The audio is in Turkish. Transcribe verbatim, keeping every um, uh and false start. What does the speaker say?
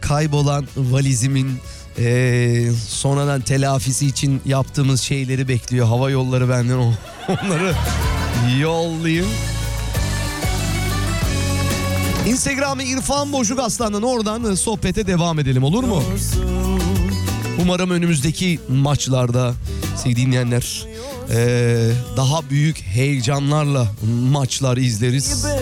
kaybolan valizimin ee, sonradan telafisi için yaptığımız şeyleri bekliyor. Hava yolları benden onları yollayayım. Instagram'ı İrfan Boşluk Aslan'dan, oradan sohbete devam edelim, olur mu? Umarım önümüzdeki maçlarda sevgili dinleyenler ee, daha büyük heyecanlarla maçlar izleriz.